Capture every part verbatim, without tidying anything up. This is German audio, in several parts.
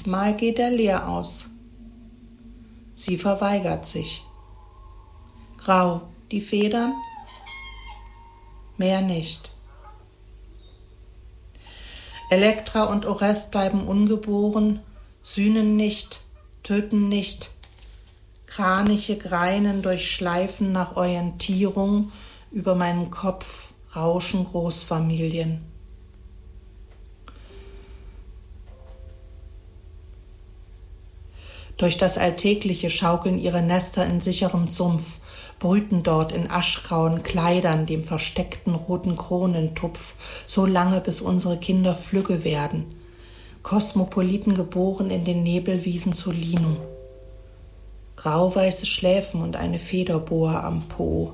Diesmal geht er leer aus. Sie verweigert sich. Grau, die Federn? Mehr nicht. Elektra und Orest bleiben ungeboren, sühnen nicht, töten nicht. Kraniche Greinen durchschleifen nach Orientierung, über meinem Kopf rauschen Großfamilien. Durch das Alltägliche schaukeln ihre Nester in sicherem Sumpf, brüten dort in aschgrauen Kleidern, dem versteckten roten Kronentupf, so lange, bis unsere Kinder flügge werden. Kosmopoliten geboren in den Nebelwiesen zu Linum. Grauweiße Schläfen und eine Federboa am Po.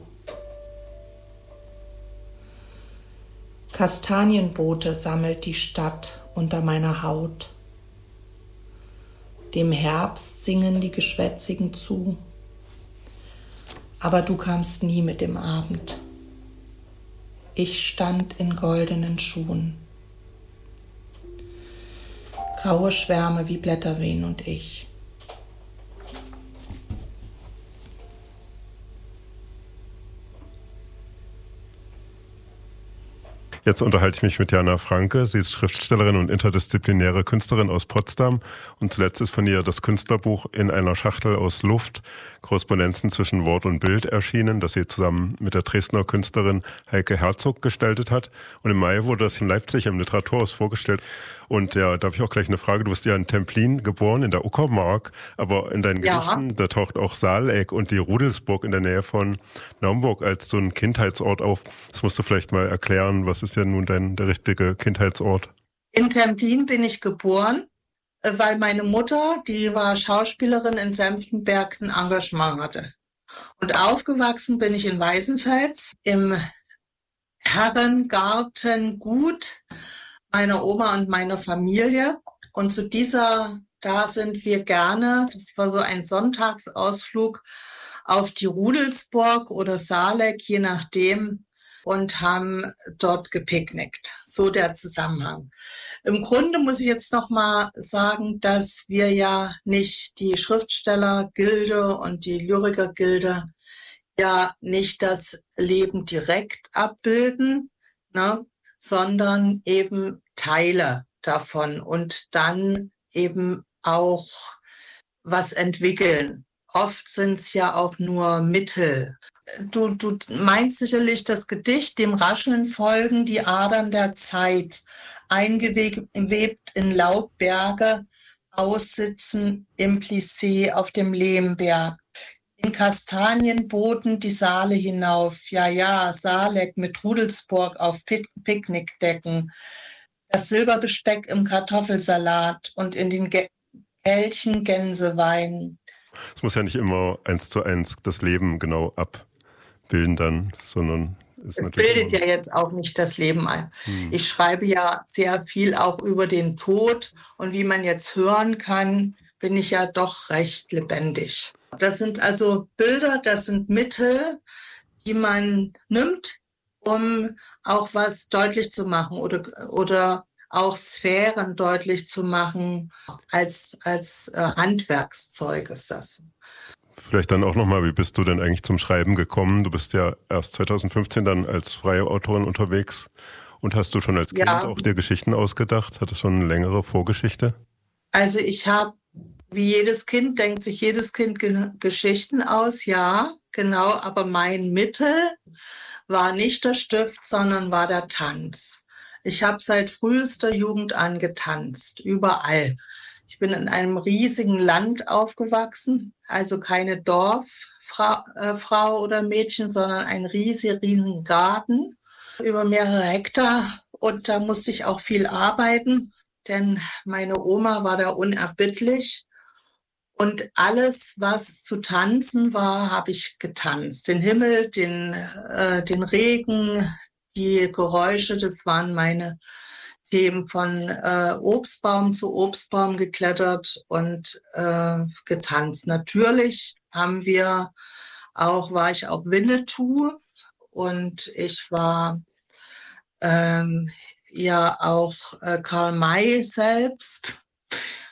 Kastanienboote sammelt die Stadt unter meiner Haut. Dem Herbst singen die Geschwätzigen zu. Aber du kamst nie mit dem Abend. Ich stand in goldenen Schuhen. Graue Schwärme wie Blätterwehen und ich. Jetzt unterhalte ich mich mit Jana Franke. Sie ist Schriftstellerin und interdisziplinäre Künstlerin aus Potsdam. Und zuletzt ist von ihr das Künstlerbuch In einer Schachtel aus Luft, Korrespondenzen zwischen Wort und Bild erschienen, das sie zusammen mit der Dresdner Künstlerin Heike Herzog gestaltet hat. Und im Mai wurde das in Leipzig im Literaturhaus vorgestellt. Und ja, da habe ich auch gleich eine Frage. Du bist ja in Templin geboren, in der Uckermark, aber in deinen Ja. Gedichten, da taucht auch Saaleck und die Rudelsburg in der Nähe von Naumburg als so ein Kindheitsort auf. Das musst du vielleicht mal erklären. Was ist ja nun dein der richtige Kindheitsort? In Templin bin ich geboren, äh, weil meine Mutter, die war Schauspielerin in Senftenberg, ein Engagement hatte. Und aufgewachsen bin ich in Weißenfels im Herrengarten Gut meiner Oma und meiner Familie. Und zu dieser, da sind wir gerne, das war so ein Sonntagsausflug auf die Rudelsburg oder Saaleck, je nachdem, und haben dort gepicknickt. So der Zusammenhang. Im Grunde muss ich jetzt noch mal sagen, dass wir ja nicht die Schriftstellergilde und die Lyrikergilde ja nicht das Leben direkt abbilden, ne, sondern eben Teile davon und dann eben auch was entwickeln. Oft sind es ja auch nur Mittel. Du, du meinst sicherlich das Gedicht, dem Rascheln folgen die Adern der Zeit, eingewebt in Laubberge, aussitzen im Plissé auf dem Lehmberg. In Kastanienbooten die Saale hinauf, ja, ja, Saaleck mit Rudelsburg auf Pick- Picknickdecken, das Silberbesteck im Kartoffelsalat und in den Ge- Kelchen Gänsewein. Es muss ja nicht immer eins zu eins das Leben genau abbilden dann, sondern ist Es natürlich bildet immer- ja jetzt auch nicht das Leben ein. Hm. Ich schreibe ja sehr viel auch über den Tod und wie man jetzt hören kann, bin ich ja doch recht lebendig. Das sind also Bilder, das sind Mittel, die man nimmt, um auch was deutlich zu machen oder, oder auch Sphären deutlich zu machen. Als, als äh, Handwerkszeug ist das. Vielleicht dann auch nochmal, wie bist du denn eigentlich zum Schreiben gekommen? Du bist ja erst zwanzig fünfzehn dann als freie Autorin unterwegs. Und hast du schon als Kind Ja. auch dir Geschichten ausgedacht? Hattest du schon eine längere Vorgeschichte? Also ich habe, wie jedes Kind, denkt sich jedes Kind Ge- Geschichten aus, ja, genau, aber mein Mittel war nicht der Stift, sondern war der Tanz. Ich habe seit frühester Jugend an getanzt, überall. Ich bin in einem riesigen Land aufgewachsen, also keine Dorffrau äh, Frau oder Mädchen, sondern ein riesiger, riesigen Garten über mehrere Hektar. Und da musste ich auch viel arbeiten, denn meine Oma war da unerbittlich. Und alles, was zu tanzen war, habe ich getanzt. Den Himmel, den, äh, den Regen, die Geräusche, das waren meine Themen, von äh, Obstbaum zu Obstbaum geklettert und äh, getanzt. Natürlich haben wir auch, war ich auch Winnetou und ich war ähm, ja auch äh, Karl May selbst.